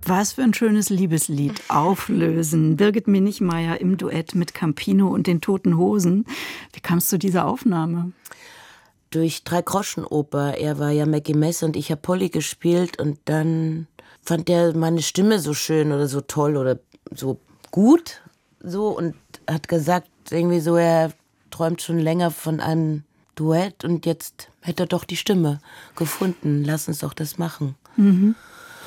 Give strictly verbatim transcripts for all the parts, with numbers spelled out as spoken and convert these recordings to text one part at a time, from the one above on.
Was für ein schönes Liebeslied. Auflösen. Birgit Minichmayr im Duett mit Campino und den Toten Hosen. Wie kam es zu dieser Aufnahme? Durch Drei-Groschen-Oper. Er war ja Mackie Mess und ich habe Polly gespielt. Und dann fand er meine Stimme so schön oder so toll oder so gut. So, und hat gesagt, irgendwie so, er träumt schon länger von einem Duett. Und jetzt hätte er doch die Stimme gefunden. Lass uns doch das machen. Mhm.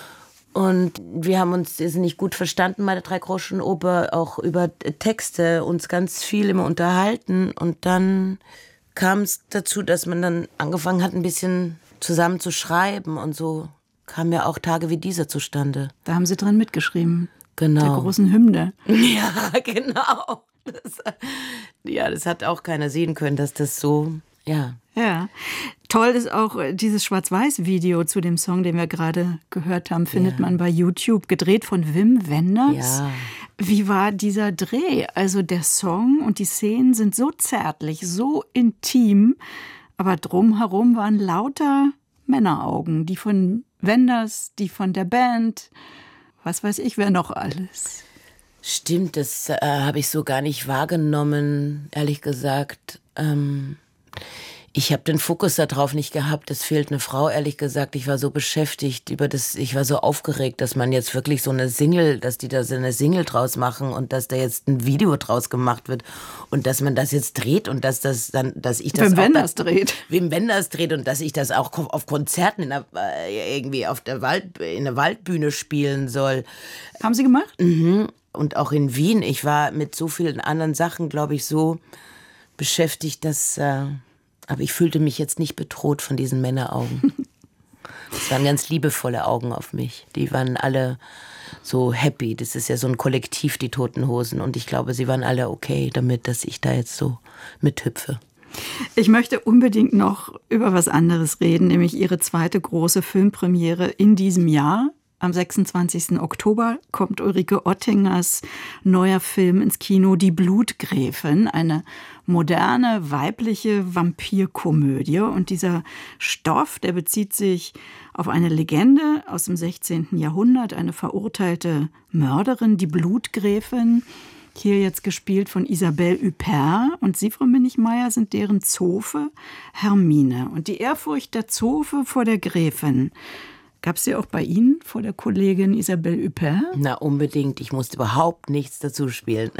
Und wir haben uns nicht gut verstanden bei der Drei-Groschen-Oper, auch über Texte, uns ganz viel immer unterhalten. Und dann kam es dazu, dass man dann angefangen hat, ein bisschen zusammen zu schreiben. Und so kamen ja auch Tage wie dieser zustande. Da haben Sie dran mitgeschrieben. Genau. Der großen Hymne. Ja, genau. Das, ja, das hat auch keiner sehen können, dass das so, ja. Ja. Toll ist auch dieses Schwarz-Weiß-Video zu dem Song, den wir gerade gehört haben, findet ja. man bei YouTube, gedreht von Wim Wenders. Ja. Wie war dieser Dreh? Also der Song und die Szenen sind so zärtlich, so intim, aber drumherum waren lauter Männeraugen, die von Wenders, die von der Band, was weiß ich, wer noch alles. Stimmt, das äh, habe ich so gar nicht wahrgenommen, ehrlich gesagt. Ähm Ich habe den Fokus darauf nicht gehabt. Es fehlt eine Frau, ehrlich gesagt. Ich war so beschäftigt über das, ich war so aufgeregt, dass man jetzt wirklich so eine Single, dass die da so eine Single draus machen und dass da jetzt ein Video draus gemacht wird und dass man das jetzt dreht und dass das dann, dass ich das Wim auch Wenders dreht. Wim Wenders dreht und dass ich das auch auf Konzerten in der, irgendwie auf der Wald, in der Waldbühne spielen soll. Haben Sie gemacht? Mhm. Und auch in Wien. Ich war mit so vielen anderen Sachen, glaube ich, so beschäftigt, dass äh, aber ich fühlte mich jetzt nicht bedroht von diesen Männeraugen. Das waren ganz liebevolle Augen auf mich. Die waren alle so happy. Das ist ja so ein Kollektiv, die Toten Hosen. Und ich glaube, sie waren alle okay damit, dass ich da jetzt so mithüpfe. Ich möchte unbedingt noch über was anderes reden, nämlich Ihre zweite große Filmpremiere in diesem Jahr. Am sechsundzwanzigsten Oktober kommt Ulrike Ottingers neuer Film ins Kino, Die Blutgräfin, eine moderne, weibliche Vampirkomödie. Und dieser Stoff, der bezieht sich auf eine Legende aus dem sechzehnten Jahrhundert, eine verurteilte Mörderin, die Blutgräfin, hier jetzt gespielt von Isabelle Huppert. Und Sie, Frau Minichmayr, sind deren Zofe Hermine. Und die Ehrfurcht der Zofe vor der Gräfin, gab es sie auch bei Ihnen vor der Kollegin Isabelle Huppert? Na, unbedingt. Ich musste überhaupt nichts dazu spielen.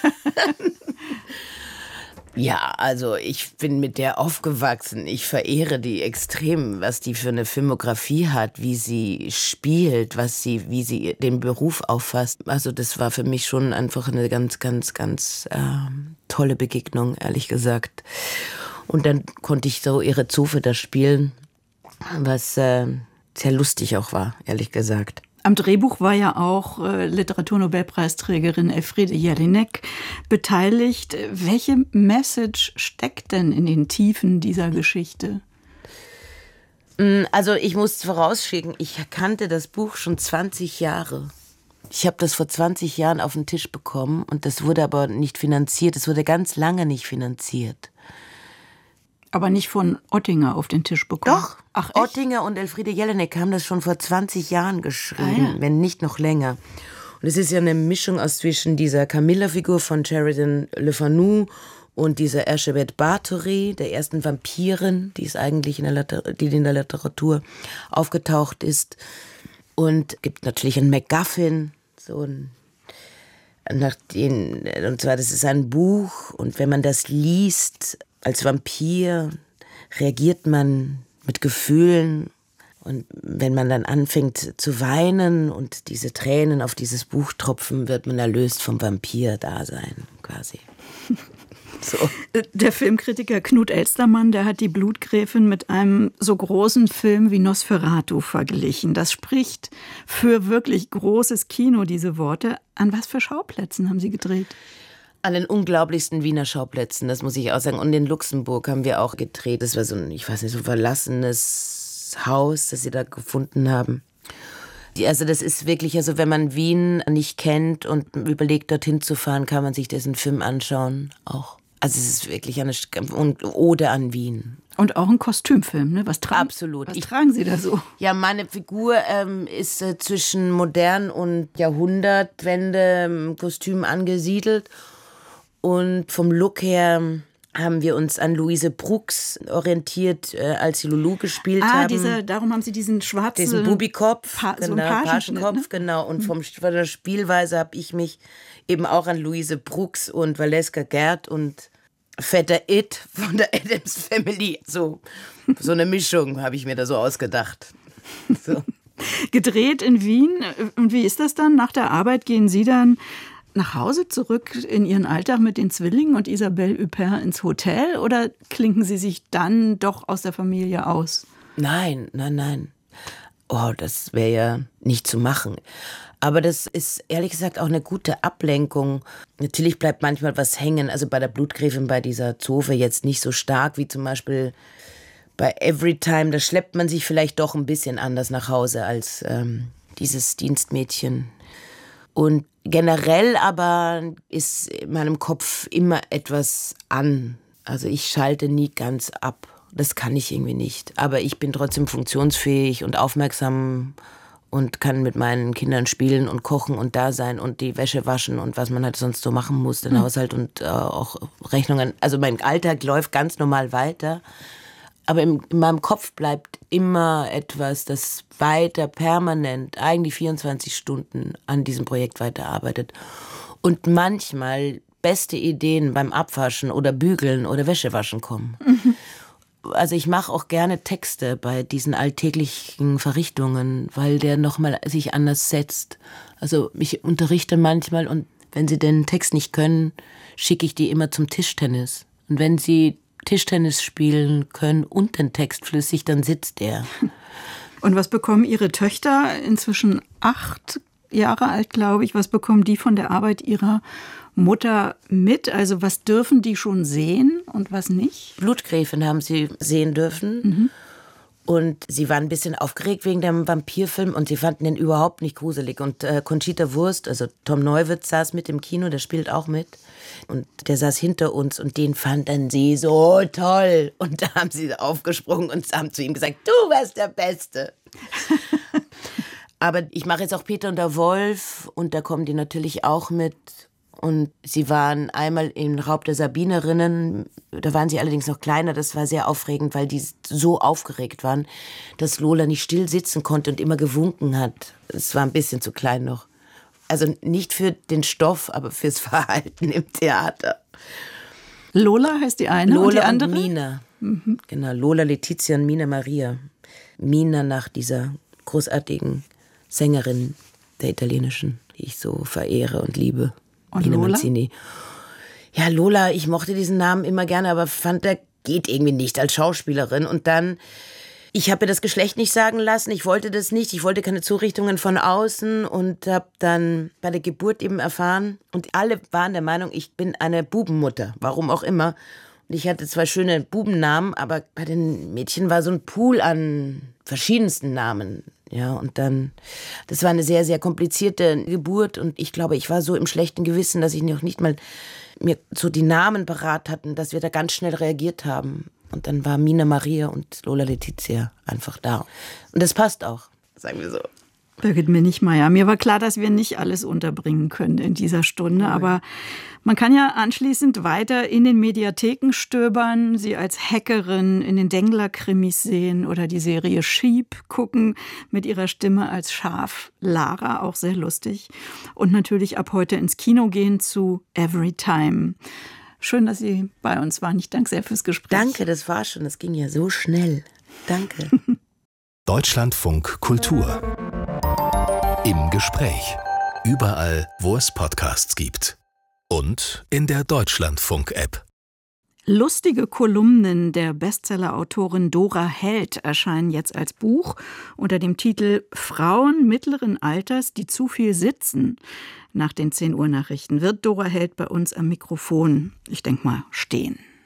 Ja, also ich bin mit der aufgewachsen. Ich verehre die extrem, was die für eine Filmografie hat, wie sie spielt, was sie, wie sie den Beruf auffasst. Also das war für mich schon einfach eine ganz, ganz, ganz äh, tolle Begegnung, ehrlich gesagt. Und dann konnte ich so ihre Zofe da spielen, was äh, sehr lustig auch war, ehrlich gesagt. Am Drehbuch war ja auch äh, Literaturnobelpreisträgerin Elfriede Jelinek beteiligt. Welche Message steckt denn in den Tiefen dieser Geschichte? Also ich muss vorausschicken, ich kannte das Buch schon zwanzig Jahre. Ich habe das vor zwanzig Jahren auf den Tisch bekommen und das wurde aber nicht finanziert. Es wurde ganz lange nicht finanziert. Aber nicht von Ottinger auf den Tisch bekommen? Doch, Ach, Ottinger und Elfriede Jelinek haben das schon vor zwanzig Jahren geschrieben, ah, ja. wenn nicht noch länger. Und es ist ja eine Mischung aus zwischen dieser Camilla-Figur von Sheridan Le Fanu und dieser Erzsébet Báthory, der ersten Vampirin, die ist eigentlich in der, Liter- die in der Literatur aufgetaucht ist. Und gibt natürlich einen MacGuffin, so ein nach den, und zwar das ist ein Buch und wenn man das liest als Vampir, reagiert man mit Gefühlen und wenn man dann anfängt zu weinen und diese Tränen auf dieses Buch tropfen, wird man erlöst vom Vampir-Dasein quasi. So. Der Filmkritiker Knut Elstermann, der hat die Blutgräfin mit einem so großen Film wie Nosferatu verglichen. Das spricht für wirklich großes Kino, diese Worte. An was für Schauplätzen haben Sie gedreht? An den unglaublichsten Wiener Schauplätzen, das muss ich auch sagen. Und in Luxemburg haben wir auch gedreht. Das war so ein, ich weiß nicht, so ein verlassenes Haus, das sie da gefunden haben. Also das ist wirklich, also wenn man Wien nicht kennt und überlegt, dorthin zu fahren, kann man sich diesen Film anschauen, auch. Also es ist wirklich eine und Ode an Wien. Und auch ein Kostümfilm, ne? Was tragen, Absolut. Was ich, tragen Sie da so? Ja, meine Figur ähm, ist äh, zwischen modern und Jahrhundertwende im Kostüm angesiedelt. Und vom Look her haben wir uns an Luise Brooks orientiert, äh, als sie Lulu gespielt ah, haben. Diese, darum haben Sie diesen schwarzen... Diesen Bubikopf, pa- so genau, einen Pagenschnitt, Pagenkopf, ne? genau. Und vom, von der Spielweise habe ich mich eben auch an Luise Brooks und Valeska Gerd und Vetter It von der Addams Family, so, so eine Mischung habe ich mir da so ausgedacht. So. Gedreht in Wien. Und wie ist das dann? Nach der Arbeit gehen Sie dann nach Hause zurück in Ihren Alltag mit den Zwillingen und Isabelle Huppert ins Hotel? Oder klinken Sie sich dann doch aus der Familie aus? Nein, nein, nein. Oh, das wäre ja nicht zu machen. Aber das ist ehrlich gesagt auch eine gute Ablenkung. Natürlich bleibt manchmal was hängen. Also bei der Blutgräfin, bei dieser Zofe jetzt nicht so stark wie zum Beispiel bei Everytime. Da schleppt man sich vielleicht doch ein bisschen anders nach Hause als ähm, dieses Dienstmädchen. Und generell aber ist in meinem Kopf immer etwas an. Also ich schalte nie ganz ab. Das kann ich irgendwie nicht. Aber ich bin trotzdem funktionsfähig und aufmerksam und kann mit meinen Kindern spielen und kochen und da sein und die Wäsche waschen und was man halt sonst so machen muss, den mhm. Haushalt und äh, auch Rechnungen. Also mein Alltag läuft ganz normal weiter. Aber im, in meinem Kopf bleibt immer etwas, das weiter permanent, eigentlich vierundzwanzig Stunden an diesem Projekt weiterarbeitet. Und manchmal beste Ideen beim Abwaschen oder Bügeln oder Wäschewaschen kommen. Mhm. Also ich mache auch gerne Texte bei diesen alltäglichen Verrichtungen, weil der nochmal sich anders setzt. Also ich unterrichte manchmal und wenn sie den Text nicht können, schicke ich die immer zum Tischtennis. Und wenn sie Tischtennis spielen können und den Text flüssig, dann sitzt der. Und was bekommen Ihre Töchter, inzwischen acht Jahre alt, glaube ich, was bekommen die von der Arbeit ihrer Mutter mit? Also was dürfen die schon sehen und was nicht? Blutgräfin haben sie sehen dürfen. Mhm. Und sie waren ein bisschen aufgeregt wegen dem Vampirfilm und sie fanden den überhaupt nicht gruselig. Und äh, Conchita Wurst, also Tom Neuwirth, saß mit im Kino, der spielt auch mit. Und der saß hinter uns und den fanden sie so toll. Und da haben sie aufgesprungen und haben zu ihm gesagt, du warst der Beste. Aber ich mache jetzt auch Peter und der Wolf und da kommen die natürlich auch mit. Und sie waren einmal im Raub der Sabinerinnen, da waren sie allerdings noch kleiner, das war sehr aufregend, weil die so aufgeregt waren, dass Lola nicht still sitzen konnte und immer gewunken hat. Es war ein bisschen zu klein noch. Also nicht für den Stoff, aber fürs Verhalten im Theater. Lola heißt die eine Lola und die andere? Und Mina. Mhm. Genau, Lola, Letizia und Mina Maria. Mina nach dieser großartigen Sängerin der italienischen, die ich so verehre und liebe. Und Mina Lola? Mancini. Ja, Lola, ich mochte diesen Namen immer gerne, aber fand, der geht irgendwie nicht als Schauspielerin. Und dann, ich habe mir das Geschlecht nicht sagen lassen, ich wollte das nicht, ich wollte keine Zurichtungen von außen und habe dann bei der Geburt eben erfahren. Und alle waren der Meinung, ich bin eine Bubenmutter, warum auch immer. Und ich hatte zwei schöne Bubennamen, aber bei den Mädchen war so ein Pool an verschiedensten Namen. Ja, und dann, das war eine sehr, sehr komplizierte Geburt und ich glaube, ich war so im schlechten Gewissen, dass ich noch nicht mal mir so die Namen parat hatten, dass wir da ganz schnell reagiert haben. Und dann war Mina Maria und Lola Letizia einfach da. Und das passt auch, sagen wir so. Birgit Minichmayr, mir war klar, dass wir nicht alles unterbringen können in dieser Stunde, okay. Aber man kann ja anschließend weiter in den Mediatheken stöbern, sie als Hackerin in den Dengler-Krimis sehen oder die Serie Sheep gucken, mit ihrer Stimme als Schaf Lara, auch sehr lustig. Und natürlich ab heute ins Kino gehen zu Everytime. Schön, dass Sie bei uns waren. Ich danke sehr fürs Gespräch. Danke, das war schon, das ging ja so schnell. Danke. Deutschlandfunk Kultur. Im Gespräch. Überall, wo es Podcasts gibt. Und in der Deutschlandfunk-App. Lustige Kolumnen der Bestseller-Autorin Dora Held erscheinen jetzt als Buch unter dem Titel Frauen mittleren Alters, die zu viel sitzen. Nach den zehn Uhr Nachrichten wird Dora Held bei uns am Mikrofon, ich denke mal, stehen.